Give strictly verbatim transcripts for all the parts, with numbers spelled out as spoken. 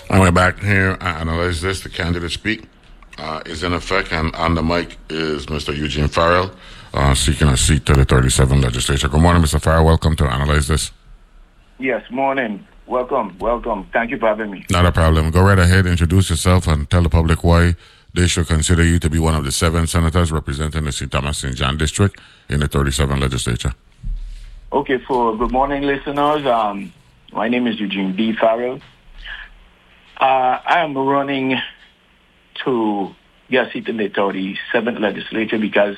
And we're back here. I analyze this. The candidate speak uh, is in effect, and on the mic is Mister Eugene Farrell, uh, seeking a seat to the thirty-seventh legislature. Good morning, Mister Farrell. Welcome to Analyze This. Yes, morning. Welcome, welcome. Thank you for having me. Not a problem. Go right ahead, introduce yourself, and tell the public why they should consider you to be one of the seven senators representing the Saint Thomas Saint John district in the thirty-seventh legislature. Okay, for good morning, listeners. Um, my name is Eugene B. Farrell. Uh, I am running to get a seat in the thirty-seventh legislature because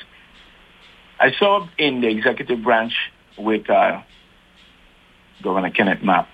I served in the executive branch with uh, Governor Kenneth Mapp.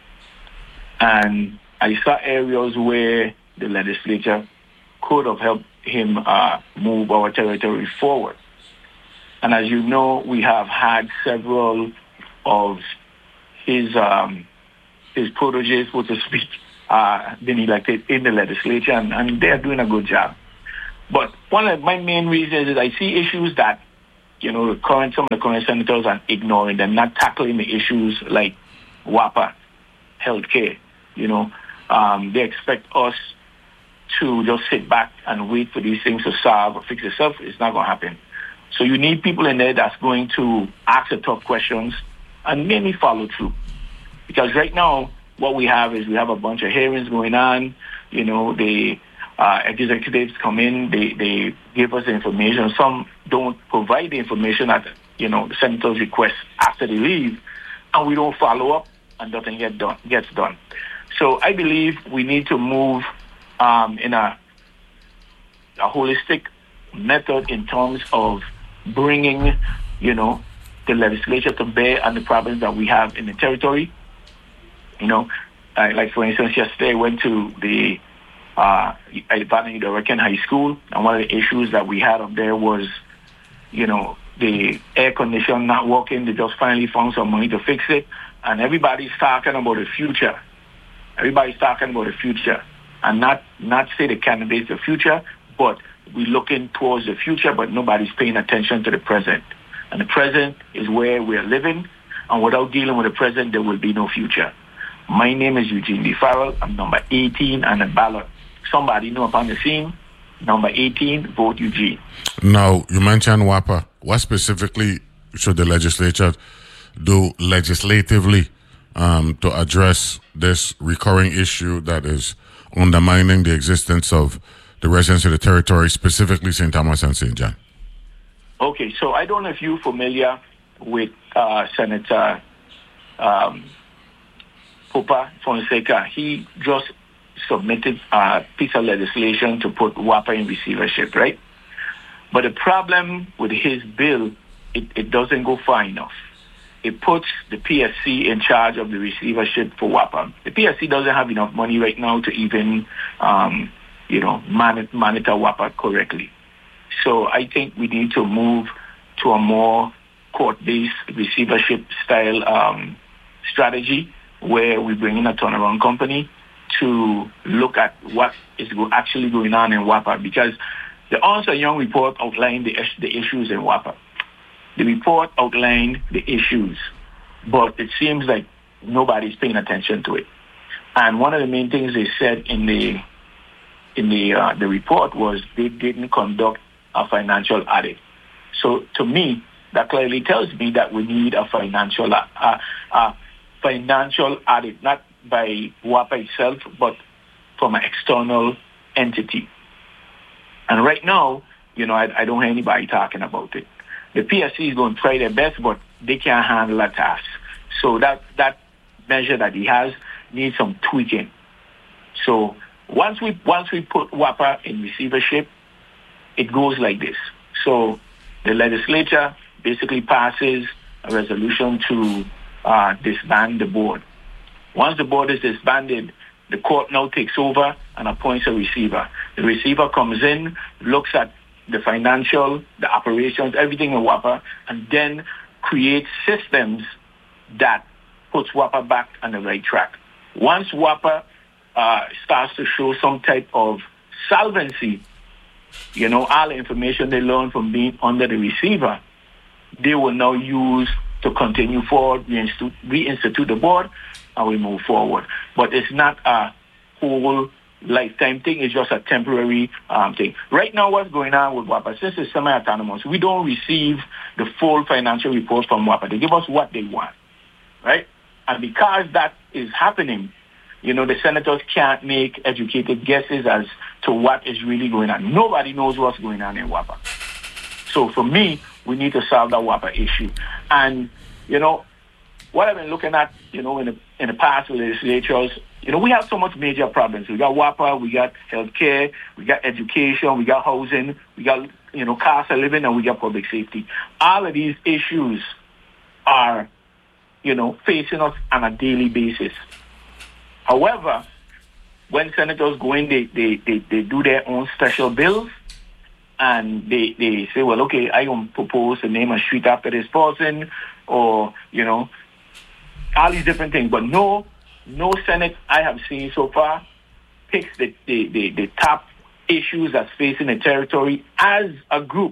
And I saw areas where the legislature could have helped him uh, move our territory forward. And as you know, we have had several of his um, his proteges, so to speak, uh, been elected in the legislature, and, and they're doing a good job. But one of my main reasons is I see issues that, you know, the current, some of the current senators are ignoring them, not tackling the issues like WAPA, healthcare. You know, um, they expect us to just sit back and wait for these things to solve or fix itself. It's not going to happen. So you need people in there that's going to ask the tough questions and mainly follow through. Because right now, what we have is we have a bunch of hearings going on. You know, the uh, executives come in, they, they give us the information. Some don't provide the information at, you know, the senators request after they leave, and we don't follow up, and nothing get done, gets done. So I believe we need to move um, in a, a holistic method in terms of bringing, you know, the legislature to bear on the problems that we have in the territory. You know, uh, like for instance, yesterday I went to the uh, American High School, and one of the issues that we had up there was, you know, the air conditioner not working. They just finally found some money to fix it, and everybody's talking about the future. Everybody's talking about the future, and not not say the candidates the future, but we're looking towards the future, but nobody's paying attention to the present. And the present is where we're living, and without dealing with the present, there will be no future. My name is Eugene B. Farrell. I'm number eighteen on the ballot. Somebody know upon the scene. Number eighteen, vote Eugene. Now, you mentioned WAPA. What specifically should the legislature do legislatively um, to address this recurring issue that is undermining the existence of the residents of the territory, specifically Saint Thomas and Saint John? Okay, so I don't know if you're familiar with uh, Senator um, Popa Fonseca. He just submitted a piece of legislation to put WAPA in receivership, right? But the problem with his bill, it, it doesn't go far enough. It puts the P S C in charge of the receivership for WAPA. The P S C doesn't have enough money right now to even, um, you know, man- monitor WAPA correctly. So I think we need to move to a more court-based receivership style um, strategy where we bring in a turnaround company to look at what is go- actually going on in WAPA, because the Ernst and Young report outlined the, is- the issues in WAPA. The report outlined the issues, but it seems like nobody's paying attention to it. And one of the main things they said in the in the uh, the report was they didn't conduct a financial audit. So to me, that clearly tells me that we need a financial uh, uh, financial audit, not by WAPA itself, but from an external entity. And right now, you know, I, I don't hear anybody talking about it. The P S C is going to try their best, but they can't handle that task. So that, that measure that he has needs some tweaking. So once we once we put WAPA in receivership, it goes like this. So the legislature basically passes a resolution to uh, disband the board. Once the board is disbanded, the court now takes over and appoints a receiver. The receiver comes in, looks at the financial, the operations, everything in WAPA, and then creates systems that puts WAPA back on the right track. Once WAPA uh, starts to show some type of solvency, you know, all the information they learn from being under the receiver, they will now use to continue forward, reinstitute, reinstitute the board, and we move forward. But it's not a whole lifetime thing. It's just a temporary um, thing. Right now, what's going on with WAPA, since it's semi-autonomous, we don't receive the full financial report from WAPA. They give us what they want, right? And because that is happening, you know, the senators can't make educated guesses as to what is really going on. Nobody knows what's going on in WAPA. So for me, we need to solve that WAPA issue. And, you know, what I've been looking at, you know, in the, in the past legislatures, you know, we have so much major problems. We got WAPA, we got healthcare, we got education, we got housing, we got, you know, cost of living, and we got public safety. All of these issues are, you know, facing us on a daily basis. However, when senators go in, they, they, they, they do their own special bills, and they, they say, well, okay, I going to propose to name a street after this person, or, you know, all these different things. But no, no Senate I have seen so far picks the, the, the, the top issues that's facing the territory as a group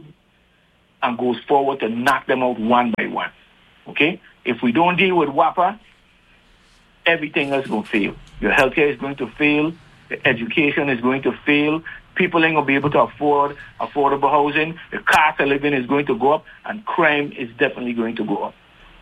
and goes forward to knock them out one by one. Okay? If we don't deal with WAPA, everything else is going to fail. Your healthcare is going to fail. The education is going to fail. People ain't going to be able to afford affordable housing. The cost of living is going to go up, and crime is definitely going to go up.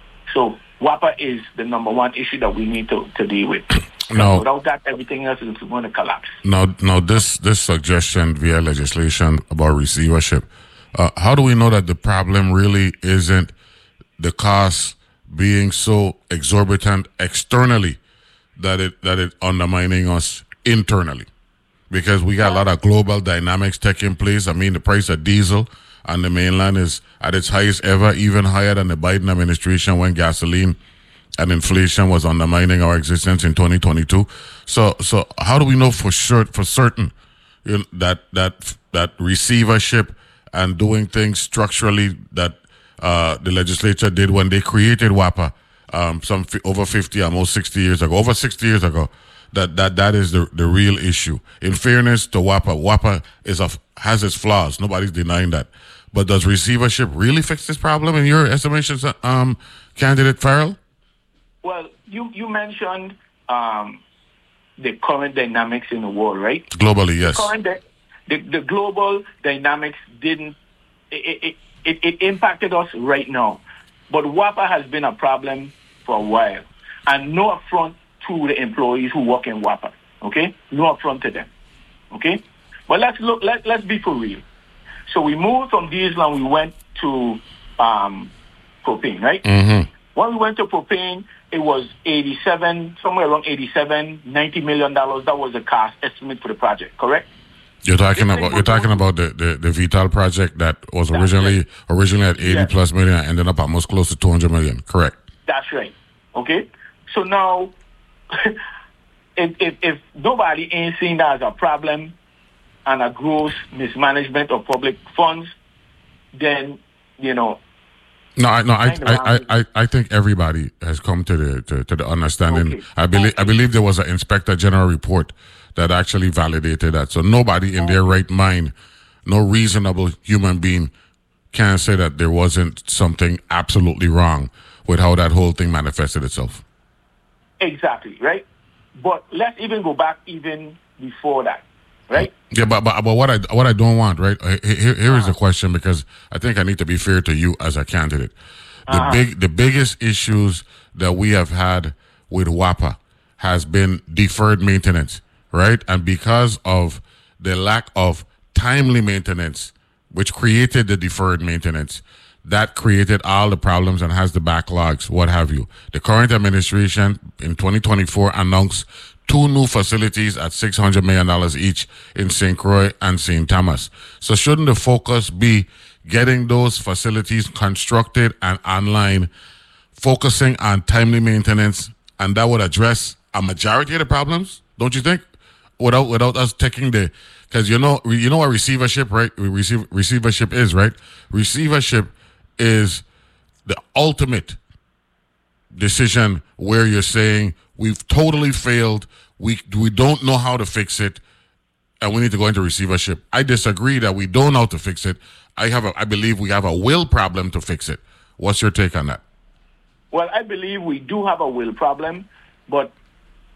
So WAPA is the number one issue that we need to, to deal with. No. Without that, everything else is going to collapse. Now, now this, this suggestion via legislation about receivership, uh, how do we know that the problem really isn't the cost being so exorbitant externally that it that it undermining us internally? Because we got a lot of global dynamics taking place. I mean, the price of diesel on the mainland is at its highest ever, even higher than the Biden administration when gasoline and inflation was undermining our existence in twenty twenty-two. So, so how do we know for sure, for certain, you know, that that that receivership and doing things structurally that uh, the legislature did when they created WAPA um, some f- over fifty, almost sixty years ago, over sixty years ago, that that that is the the real issue. In fairness to WAPA, WAPA is a has its flaws. Nobody's denying that. But does receivership really fix this problem in your estimations, um, candidate Farrell? Well, you, you mentioned um, the current dynamics in the world, right? Globally, yes. The, current di- the, the global dynamics didn't, it, it, it, it impacted us right now. But WAPA has been a problem for a while. And no affront to the employees who work in WAPA, okay? No affront to them, okay? But let's look, let, let's be for real. So we moved from diesel and we went to um, propane, right? Mm-hmm. When we went to propane, it was eighty-seven, somewhere around eighty-seven, ninety million dollars. That was the cost estimate for the project, correct? You're talking about you're talking about the, the, the Vital project that was originally right. originally at eighty yes. plus million and ended up almost close to two hundred million, correct? That's right. Okay. So now, if, if if nobody ain't seen that as a problem and a gross mismanagement of public funds, then you know. No, I, no, I, I, I, I think everybody has come to the to, to the understanding. Okay. I believe, okay. I believe there was an Inspector General report that actually validated that. So nobody in their right mind, no reasonable human being, can say that there wasn't something absolutely wrong with how that whole thing manifested itself. Exactly, right. But let's even go back even before that. Right? Yeah, but, but but what I what I don't want, right? Here, here uh-huh. is the question, because I think I need to be fair to you as a candidate. The uh-huh. big the biggest issues that we have had with WAPA has been deferred maintenance, right? And because of the lack of timely maintenance, which created the deferred maintenance, that created all the problems and has the backlogs, what have you. The current administration in twenty twenty-four announced two new facilities at six hundred million dollars each in Saint Croix and Saint Thomas. So shouldn't the focus be getting those facilities constructed and online, focusing on timely maintenance, and that would address a majority of the problems, don't you think? Without without us taking the, because you know you know what receivership, right? Receive, receivership is, right? Receivership is the ultimate decision where you're saying we've totally failed, we we don't know how to fix it, and we need to go into receivership. I disagree that we don't know how to fix it. I have a, I believe we have a will problem to fix it. What's your take on that? Well, I believe we do have a will problem, but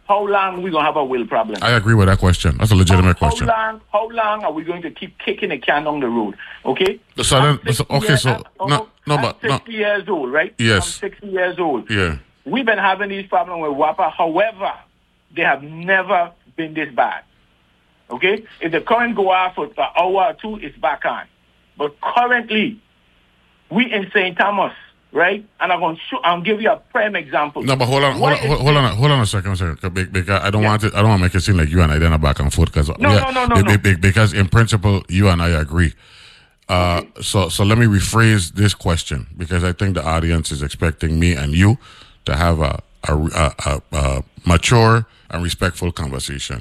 how long are we going to have a will problem? I agree with that question. That's a legitimate how, question. How long, how long are we going to keep kicking the can down the road? Okay? So then, so, okay, years, so, I'm, no, no, I'm but, sixty no. years old, right? Yes. I'm sixty years old. Yeah. We've been having these problems with WAPA. However, they have never been this bad. Okay? If the current go off for an hour or two, it's back on. But currently, we in Saint Thomas, right? And I'm going to show, I'll give you a prime example. No, but hold on, hold on, hold, hold on, hold on a second, second, because I don't yeah. want it. I don't want to make it seem like you and I then are back and forth. Because no, no, no, no, be, no. Be, because in principle, you and I agree. Uh, okay. So, so let me rephrase this question because I think the audience is expecting me and you to have a a, a, a, a mature and respectful conversation.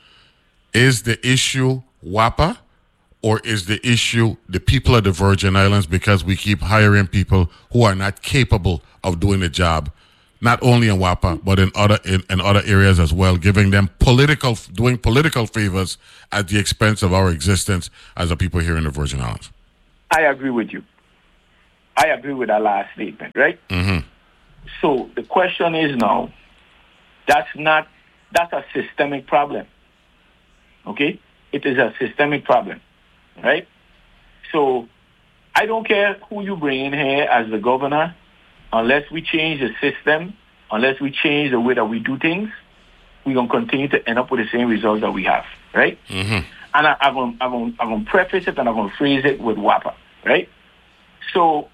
Is the issue WAPA? Or is the issue the people of the Virgin Islands because we keep hiring people who are not capable of doing the job, not only in WAPA, but in other in, in other areas as well, giving them political, doing political favors at the expense of our existence as a people here in the Virgin Islands? I agree with you. I agree with that last statement, right? Mm-hmm. So the question is now, that's not, that's a systemic problem, okay? It is a systemic problem. Right? So I don't care who you bring in here as the governor, unless we change the system, unless we change the way that we do things, we're going to continue to end up with the same results that we have. Right? Mm-hmm. And I, I'm going I'm going I'm going to preface it and I'm going to phrase it with WAPA. Right? So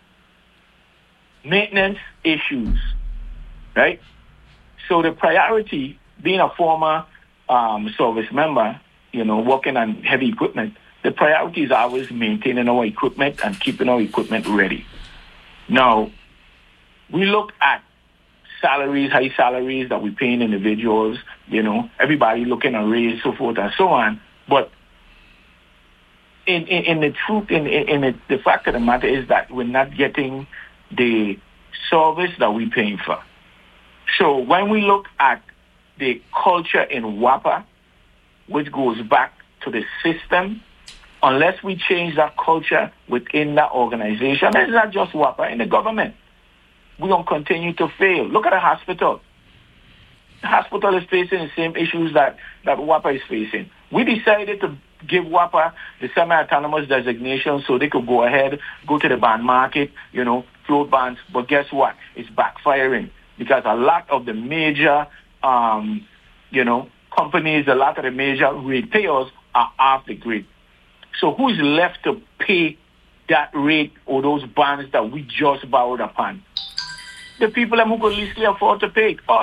maintenance issues. Right? So the priority, being a former um, service member, you know, working on heavy equipment, the priority is always maintaining our equipment and keeping our equipment ready. Now, we look at salaries, high salaries that we pay individuals, you know, everybody looking at raise, so forth and so on. But in, in, in the truth, in, in, in the, the fact of the matter is that we're not getting the service that we're paying for. So when we look at the culture in WAPA, which goes back to the system, unless we change that culture within that organization, and it's not just WAPA, in the government, we're going to continue to fail. Look at the hospital. The hospital is facing the same issues that, that WAPA is facing. We decided to give WAPA the semi-autonomous designation so they could go ahead, go to the bond market, you know, float bonds. But guess what? It's backfiring because a lot of the major, um, you know, companies, a lot of the major ratepayers are off the grid. So who's left to pay that rate or those bonds that we just borrowed upon? The people who could leastly afford to pay it, us.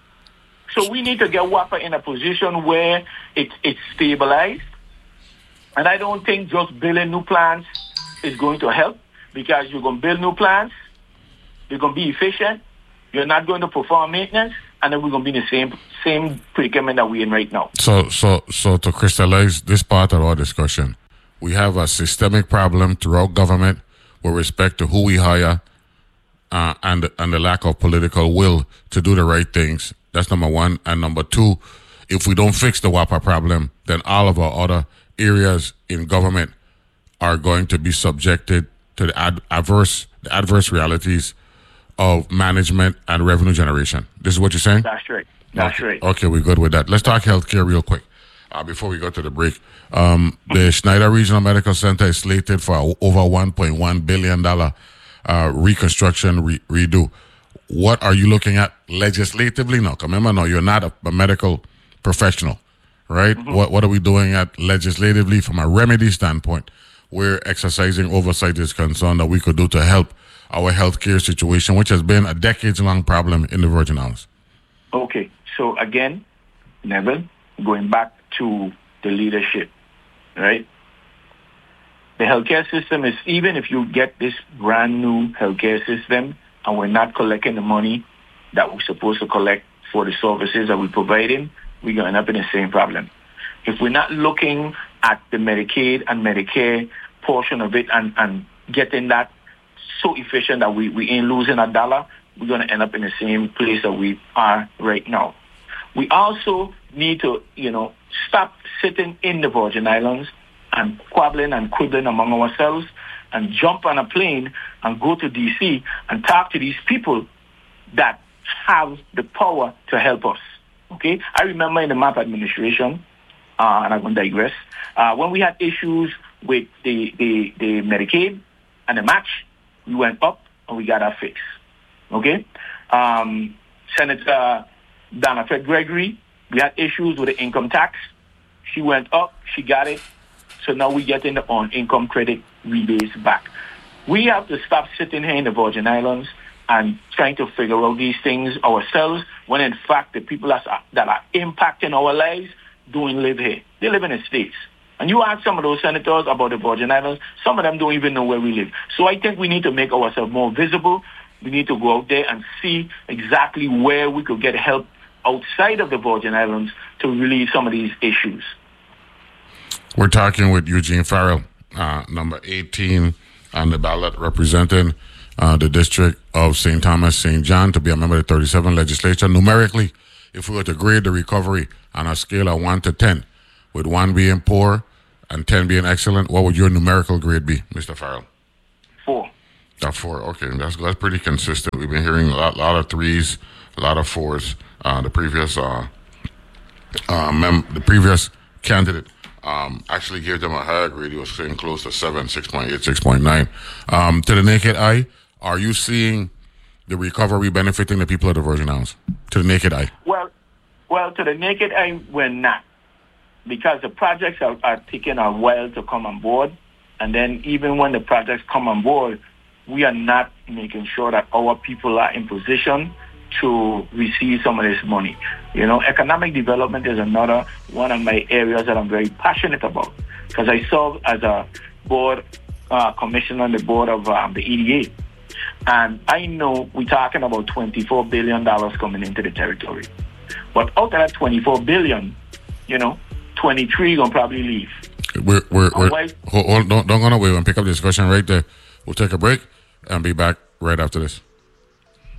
So we need to get WAPA in a position where it, it's stabilized. And I don't think just building new plants is going to help because you're going to build new plants, you're going to be efficient, you're not going to perform maintenance, and then we're going to be in the same same predicament that we're in right now. So, so, so to crystallize this part of our discussion, we have a systemic problem throughout government with respect to who we hire uh, and, and the lack of political will to do the right things. That's number one. And number two, if we don't fix the WAPA problem, then all of our other areas in government are going to be subjected to the ad- adverse the adverse realities of management and revenue generation. This is what you're saying? That's right. That's okay. right. Okay, we're good with that. Let's talk healthcare real quick. Uh, before we go to the break, um, the Schneider Regional Medical Center is slated for over one point one billion dollars uh, reconstruction re- redo. What are you looking at legislatively? No, remember, no, you're not a, a medical professional, right? Mm-hmm. What What are we doing at legislatively from a remedy standpoint? We're exercising oversight is concerned that we could do to help our healthcare situation, which has been a decades-long problem in the Virgin Islands. Okay, so again, Neville, going back to the leadership, right? The healthcare system is, even if you get this brand new healthcare system and we're not collecting the money that we're supposed to collect for the services that we're providing, we're going to end up in the same problem. If we're not looking at the Medicaid and Medicare portion of it and, and getting that so efficient that we, we ain't losing a dollar, we're going to end up in the same place that we are right now. We also need to, you know, stop sitting in the Virgin Islands and squabbling and quibbling among ourselves and jump on a plane and go to D C and talk to these people that have the power to help us. Okay, I remember in the MAP administration, uh, and I'm going to digress, uh, when we had issues with the, the, the Medicaid and the match, we went up and we got our fix. Okay? Um, Senator Donna Fred Gregory, we had issues with the income tax. She went up, she got it. So now we're getting the on-income credit rebates back. We have to stop sitting here in the Virgin Islands and trying to figure out these things ourselves when, in fact, the people that are, that are impacting our lives don't live here. They live in the States. And you ask some of those senators about the Virgin Islands, some of them don't even know where we live. So I think we need to make ourselves more visible. We need to go out there and see exactly where we could get help outside of the Virgin Islands to relieve some of these issues. We're talking with Eugene Farrell, uh, number eighteen on the ballot, representing uh, the district of Saint Thomas, Saint John, to be a member of the thirty-seventh legislature. Numerically, if we were to grade the recovery on a scale of one to ten, with one being poor and ten being excellent, what would your numerical grade be, Mister Farrell? Four. A four, okay. That's that's pretty consistent. We've been hearing a lot, lot of threes, a lot of fours. Uh, the previous uh, uh, mem- the previous candidate um, actually gave them a higher grade. He was saying close to seven, six point eight, six point nine. Um, to the naked eye, are you seeing the recovery benefiting the people of the Virgin Islands? To the naked eye? Well, well, to the naked eye, we're not. Because the projects are, are taking a while to come on board. And then even when the projects come on board, we are not making sure that our people are in position to receive some of this money. You know, economic development is another one of my areas that I'm very passionate about, because I serve as a board uh, commissioner on the board of um, the E D A. And I know we're talking about twenty-four billion dollars coming into the territory. But out of that twenty-four billion dollars, you know, twenty-three gonna probably leave. We're, we're, we're, hold, hold, don't, don't go away and pick up the discussion right there. We'll take a break and be back right after this.